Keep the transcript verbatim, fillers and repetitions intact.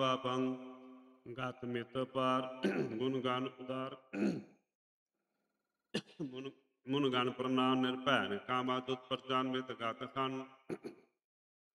ਪਾਪੰ ਗਤ ਮਿਤ ਪਾਰ ਗੁਣ ਗਾਨ ਉਦਾਰ ਮੁਨ ਮੁਨ ਗਨ ਪ੍ਰਣਾਮ ਨਿਰਭੈ ਕਾਮਾ ਤੁਤ ਪ੍ਰਜਾਨ ਮਿਤ ਗਤ ਖਨ